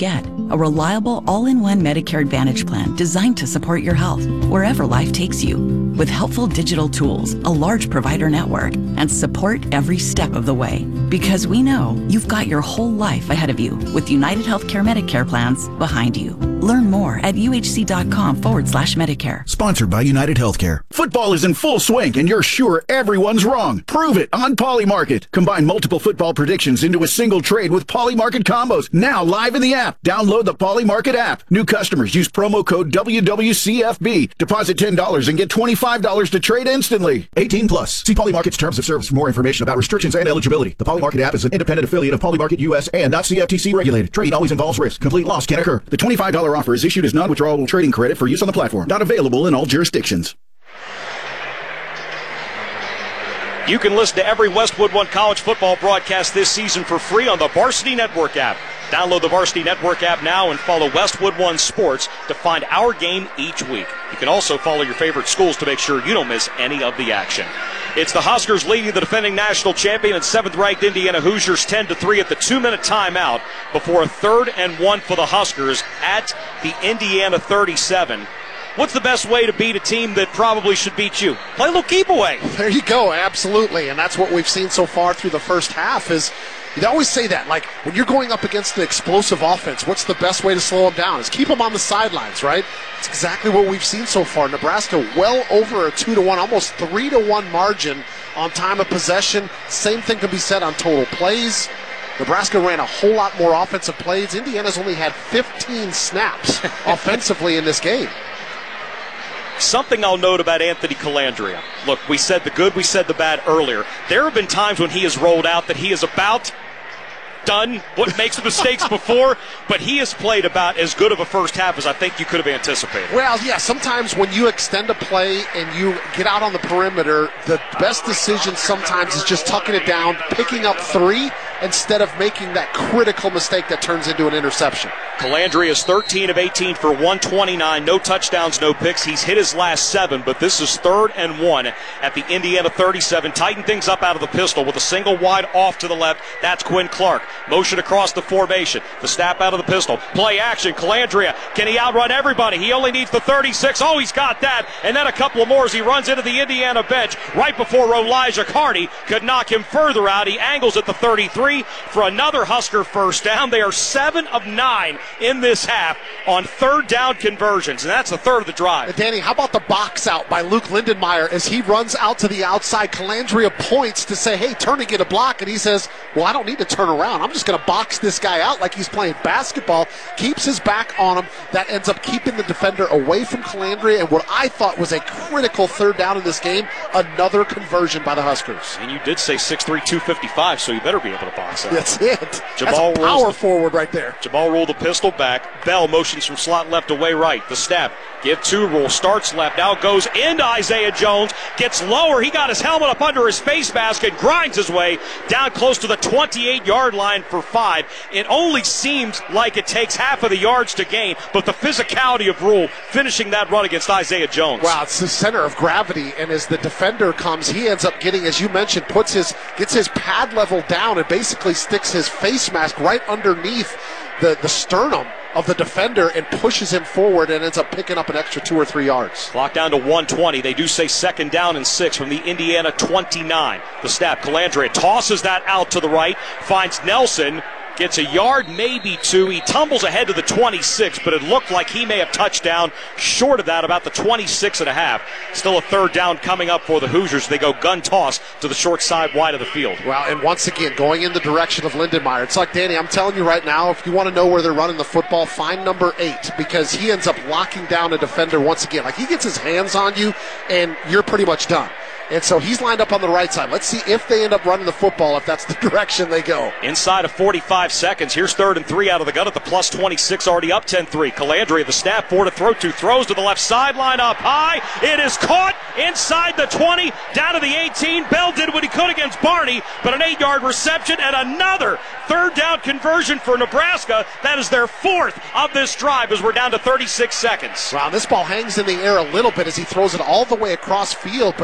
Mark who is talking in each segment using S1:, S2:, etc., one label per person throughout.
S1: get. A reliable, all-in-one Medicare Advantage plan designed to support your health wherever life takes you. With helpful digital tools, a large provider network, and support every step of the way. Because we know you've got your whole life ahead of you with United Healthcare Medicare plans behind you. Learn more at uhc.com/Medicare.
S2: Sponsored by United Healthcare.
S3: Football is in full swing and you're sure everyone's wrong. Prove it on Polymarket. Combine multiple football predictions into a single trade with Polymarket combos. Now live in the app. Download the Polymarket app. New customers use promo code WWCFB. Deposit $10 and get $25 to trade instantly.
S2: 18 plus. See Polymarket's terms of service for more information about restrictions and eligibility. The Polymarket app is an independent affiliate of Polymarket US and not CFTC regulated. Trading always involves risk. Complete loss can occur.
S3: The $25 offer is issued as non-withdrawable trading credit for use on the platform. Not available in all jurisdictions.
S4: You can listen to every Westwood One college football broadcast this season for free on the Varsity Network app. Download the Varsity Network app now and follow Westwood One Sports to find our game each week. You can also follow your favorite schools to make sure you don't miss any of the action. It's the Huskers leading the defending national champion and 7th-ranked Indiana Hoosiers 10-3 at the 2-minute timeout before a 3rd and 1 for the Huskers at the Indiana 37. What's the best way to beat a team that probably should beat you? Play a little keep away.
S5: There you go, absolutely. And that's what we've seen so far through the first half is they always say that, like, when you're going up against an explosive offense, what's the best way to slow them down? Is keep them on the sidelines, right? It's exactly what we've seen so far. Nebraska well over a 2-1, almost 3-1 margin on time of possession. Same thing can be said on total plays. Nebraska ran a whole lot more offensive plays. Indiana's only had 15 snaps offensively in this game.
S4: Something I'll note about Anthony Colandrea. Look, we said the good, we said the bad earlier. There have been times when he has rolled out that he is about done what makes mistakes before, but he has played about as good of a first half as I think you could have anticipated.
S5: Well, yeah, sometimes when you extend a play and you get out on the perimeter, the best decision sometimes is just tucking it down, picking up 3, instead of making that critical mistake that turns into an interception.
S4: Colandrea is 13 of 18 for 129, no touchdowns, no picks. He's hit his last 7, but this is 3rd and 1 at the Indiana 37. Tighten things up out of the pistol with a single wide off to the left. That's Quinn Clark. Motion across the formation. The snap out of the pistol. Play action. Colandrea. Can he outrun everybody? He only needs the 36. Oh, he's got that. And then a couple of more as he runs into the Indiana bench right before Elijah Carney could knock him further out. He angles at the 33 for another Husker first down. They are 7 of 9 in this half on 3rd down conversions, and that's the 3rd of the drive.
S5: Danny, how about the box out by Luke Lindenmeyer as he runs out to the outside? Colandrea points to say, hey, turn and get a block, and he says, well, I don't need to turn around. I'm just going to box this guy out like he's playing basketball. Keeps his back on him. That ends up keeping the defender away from Colandrea, and what I thought was a critical 3rd down in this game, another conversion by the Huskers.
S4: And you did say 6'3", 255, so you better be able to box out.
S5: That's it. That's a power forward right there.
S4: Jamal rolled the pistol back. Bell motions from slot left away right. The snap. Give 2 rule. Starts left. Now goes into Isaiah Jones. Gets lower. He got his helmet up under his face mask and grinds his way down close to the 28-yard line for 5. It only seems like it takes half of the yards to gain, but the physicality of Rule finishing that run against Isaiah Jones.
S5: Wow, it's the center of gravity, and as the defender comes, he ends up getting, as you mentioned, gets his pad level down and basically sticks his face mask right underneath the sternum of the defender and pushes him forward and ends up picking up an extra 2 or 3 yards.
S4: Clock down to 1:20. They do say 2nd down and 6 from the Indiana 29. The snap. Colandrea tosses that out to the right, finds Nelson. Gets a yard, maybe 2. He tumbles ahead to the 26, but it looked like he may have touched down short of that, about the 26.5. Still a 3rd down coming up for the Hoosiers. They go gun toss to the short side wide of the field.
S5: Well, and once again, going in the direction of Lindenmeyer. It's like, Danny, I'm telling you right now, if you want to know where they're running the football, find number 8, because he ends up locking down a defender once again. Like, he gets his hands on you, and you're pretty much done. And so he's lined up on the right side. Let's see if they end up running the football, if that's the direction they go.
S4: Inside of 45 seconds. Here's 3rd and 3 out of the gun at the plus 26, already up 10-3. Colandrea, the snap, 4 to throw to, throws to the left sideline up high. It is caught inside the 20, down to the 18. Bell did what he could against Barney, but an 8-yard reception and another 3rd down conversion for Nebraska. That is their 4th of this drive as we're down to 36 seconds.
S5: Wow, this ball hangs in the air a little bit as he throws it all the way across field, but just goes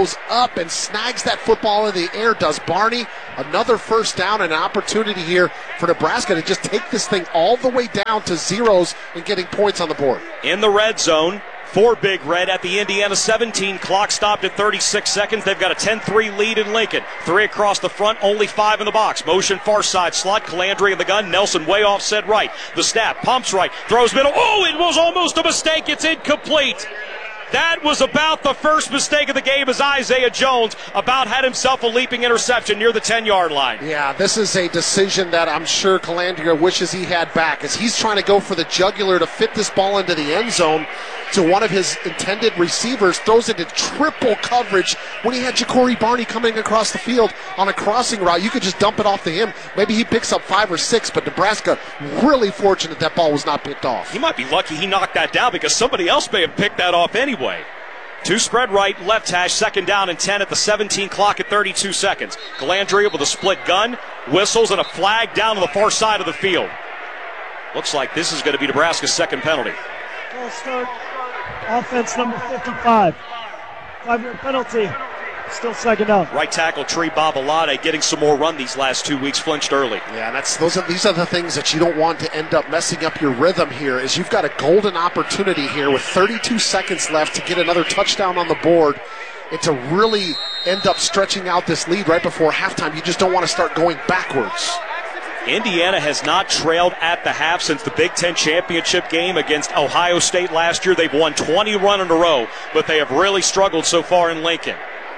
S5: goes up and snags that football in the air, does Barney. Another first down and an opportunity here for Nebraska to just take this thing all the way down to zeros and getting points on the board.
S4: In the red zone for Big Red at the Indiana 17. Clock stopped at 36 seconds. They've got a 10-3 lead in Lincoln. 3 across the front, only 5 in the box. Motion far side slot. Calandria in the gun. Nelson way offset right. The snap. Pumps right. Throws middle. Oh, it was almost a mistake. It's incomplete. That was about the first mistake of the game as Isaiah Jones about had himself a leaping interception near the 10-yard line.
S5: Yeah, this is a decision that I'm sure Calandria wishes he had back as he's trying to go for the jugular to fit this ball into the end zone to one of his intended receivers, throws it in triple coverage when he had Ja'Cory Barney coming across the field on a crossing route. You could just dump it off to him. Maybe he picks up 5 or 6, but Nebraska really fortunate that ball was not picked off.
S4: He might be lucky he knocked that down because somebody else may have picked that off anyway. 2 spread right, left hash, 2nd down and 10 at the 17 clock at 32 seconds. Calandria with a split gun, whistles, and a flag down to the far side of the field. Looks like this is going to be Nebraska's second penalty.
S6: Ball start, offense number 55. 5-yard penalty, still 2nd down.
S4: Right tackle Tree Babalade getting some more run these last 2 weeks, flinched early.
S5: Yeah, these are the things that you don't want to end up messing up your rhythm here, is you've got a golden opportunity here with 32 seconds left to get another touchdown on the board and to really end up stretching out this lead right before halftime. You just don't want to start going backwards.
S4: Indiana has not trailed at the half since the Big Ten championship game against Ohio State last year. They've won 20 run in a row, but they have really struggled so far in Lincoln.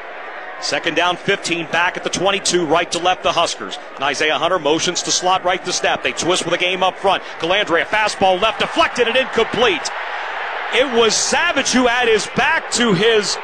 S4: 2nd down, 15, back at the 22, right to left the Huskers. And Isaiah Hunter motions to slot right to snap. They twist with a game up front. Calandria, fastball left, deflected and incomplete. It was Savage who had his back to his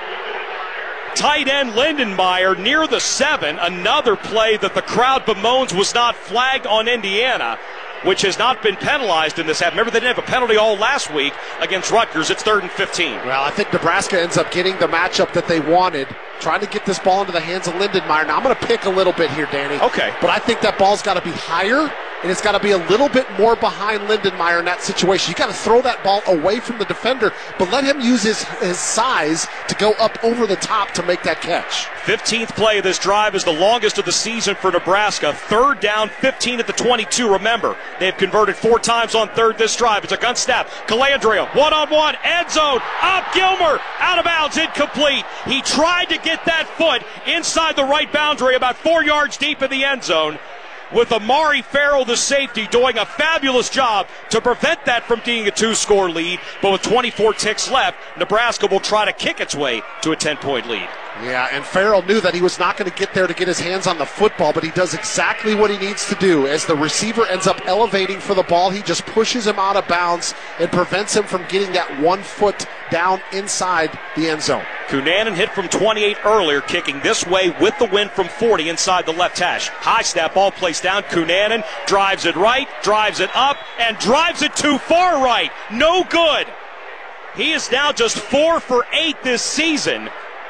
S4: tight end Lindenmeyer near the 7. Another play that the crowd bemoans was not flagged on Indiana, which has not been penalized in this half. Remember, they didn't have a penalty all last week against Rutgers. It's 3rd and 15.
S5: Well, I think Nebraska ends up getting the matchup that they wanted, trying to get this ball into the hands of Lindenmeyer. Now, I'm going to pick a little bit here, Danny.
S4: Okay.
S5: But I think that ball's got to be higher, and it's got to be a little bit more behind Lindenmeyer in that situation. You got to throw that ball away from the defender, but let him use his size to go up over the top to make that catch.
S4: 15th play of this drive is the longest of the season for Nebraska. 3rd down, 15 at the 22. Remember, they've converted 4 times on 3rd this drive. It's a gun snap. Calandria, one-on-one, end zone, up, Gilmer, out of bounds, incomplete. He tried to get that foot inside the right boundary, about 4 yards deep in the end zone, with Amari Farrell, the safety, doing a fabulous job to prevent that from being a 2-score lead. But with 24 ticks left, Nebraska will try to kick its way to a 10-point lead.
S5: Yeah, and Farrell knew that he was not going to get there to get his hands on the football, but he does exactly what he needs to do. As the receiver ends up elevating for the ball, he just pushes him out of bounds and prevents him from getting that 1 foot down inside the end zone.
S4: Cunanan hit from 28 earlier, kicking this way with the wind from 40 inside the left hash. High snap, ball placed down. Cunanan drives it right, drives it up, and drives it too far right. No good. He is now just 4 for 8 this season.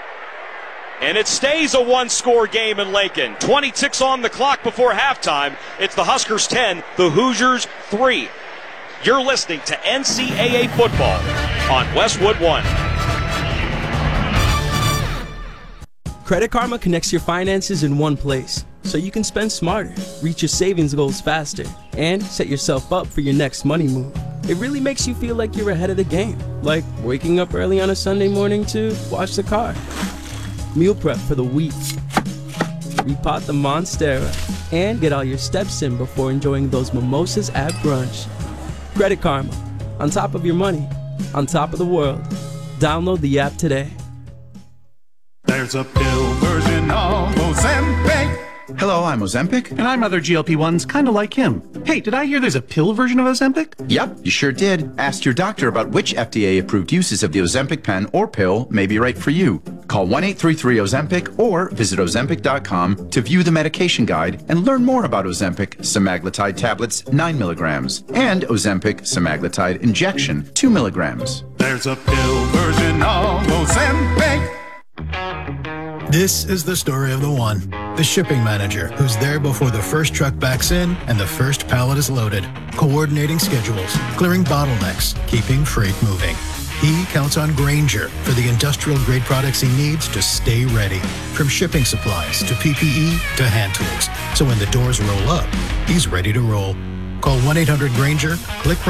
S4: And it stays a 1-score game in Lincoln. 20 ticks on the clock before halftime. It's the Huskers 10, the Hoosiers 3. You're listening to NCAA football on Westwood One.
S7: Credit Karma connects your finances in one place, so you can spend smarter, reach your savings goals faster, and set yourself up for your next money move. It really makes you feel like you're ahead of the game, like waking up early on a Sunday morning to wash the car. Meal prep for the week, repot the Monstera, and get all your steps in before enjoying those mimosas at brunch. Credit Karma, on top of your money, on top of the world. Download the app today.
S8: There's a pill version of Ozempic.
S9: Hello, I'm Ozempic.
S8: And I'm other GLP-1s kind of like him. Hey, did I hear there's a pill version of Ozempic?
S9: Yep, you sure did. Ask your doctor about which FDA-approved uses of the Ozempic pen or pill may be right for you. Call 1-833-OZEMPIC or visit Ozempic.com to view the medication guide and learn more about Ozempic semaglutide tablets 9 milligrams and Ozempic semaglutide injection 2 milligrams.
S8: There's a pill version of Ozempic.
S10: This is the story of the one, the shipping manager, who's there before the first truck backs in and the first pallet is loaded, coordinating schedules, clearing bottlenecks, keeping freight moving. He counts on Grainger for the industrial-grade products he needs to stay ready. From shipping supplies to PPE to hand tools. So when the doors roll up, he's ready to roll. Call 1-800-GRAINGER, click